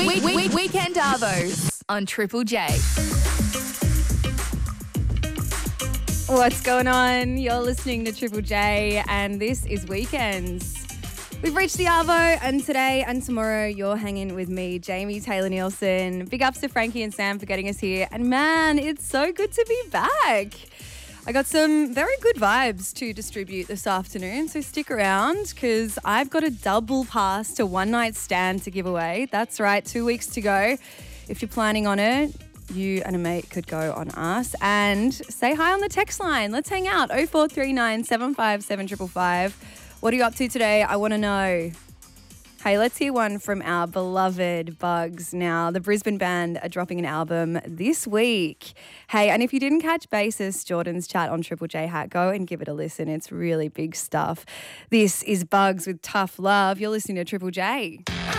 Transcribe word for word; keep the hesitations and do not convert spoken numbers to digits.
Week, week, weekend Arvos on Triple J. What's going on? You're listening to Triple J and this is Weekends. We've reached the Arvo and today and tomorrow you're hanging with me, Jamie Taylor Nielsen. Big ups to Frankie and Sam for getting us here. And man, it's so good to be back. I got some very good vibes to distribute this afternoon, so stick around because I've got a double pass to One Night Stand to give away. That's right, two weeks to go. If you're planning on it, you and a mate could go on us and say hi on the text line. Let's hang out, oh four three nine, seven five seven, five five five. What are you up to today? I want to know. Hey, let's hear one from our beloved Bugs now. The Brisbane band are dropping an album this week. Hey, and if you didn't catch Bassist Jordan's chat on Triple J Hat, go and give it a listen. It's really big stuff. This is Bugs with Tough Love. You're listening to Triple J.